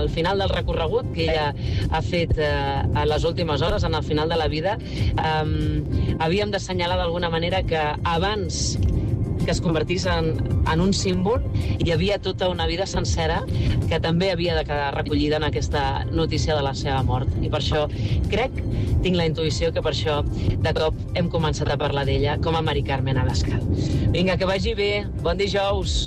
al final del recorregut que ella ha fet a les últimes hores, en el final de la vida, havíem d'assenyalar d'alguna manera que abans que es convertís en un símbol hi havia tota una vida sencera que també havia de quedar recollida en aquesta notícia de la seva mort. I per això tinc la intuïció que per això de cop hem començat a parlar d'ella com a Mari Carmen Abascal. Vinga, que vagi bé. Bon dijous.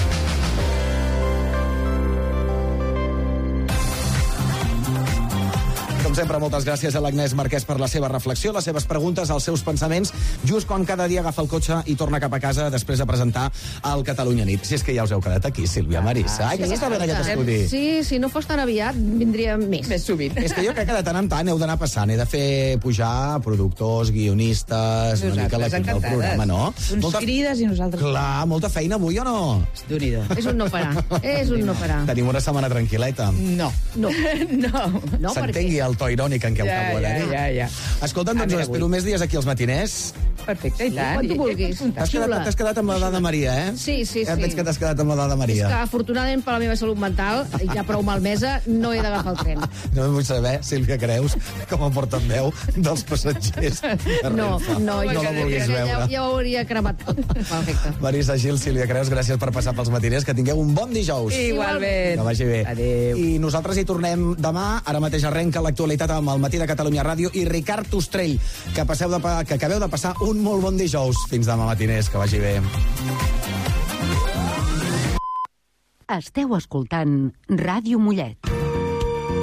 Com sempre, moltes gràcies a l'Agnès Marquès per la seva reflexió, les seves preguntes, els seus pensaments, just quan cada dia agafa el cotxe i torna cap a casa després de presentar el Catalunya Nit. Si és que ja us heu quedat aquí, Sílvia, Marissa. Ai, que s'està bé en aquest estudi. Sí, si no fos tan aviat, vindria més sovint. És que jo crec que de tant en tant heu d'anar passant, he de fer pujar productors, guionistes, una mica l'equip del programa, no? Uns crides i nosaltres... Clar, molta feina avui o no? És un no parar, és un no parar. Tenim una setmana tranquil·leta. No. S'entengui el to irònic en què ho acabo de dir. Ja. Escolta'm, doncs us espero més dies aquí als matiners. Perfecte, i tant. Quan tu vulguis. T'has quedat amb la dada Maria, eh? Sí. Ja et veig que t'has quedat amb la dada Maria. És que, afortunadament, per la meva salut mental, ja prou malmesa, no he d'agafar el tren. No vull saber, Sílvia Creus, com em porten veu dels passatgers. No la vulguis veure. Ja ho hauria cremat tot. Perfecte. Marissa Gil, Sílvia Creus, gràcies per passar pels matiners. Que tingueu un bon dijous. Igualment. Que vagi bé. Adéu. I nosaltres hi tornem demà. Ara mateix arrenca l'actualitat amb el Matí de Catalunya Ràdio i Ricard Ostrell, que acabeu de passar un molt bon dijous. Fins demà matiners, que vagi bé. Esteu escoltant Ràdio Mollet.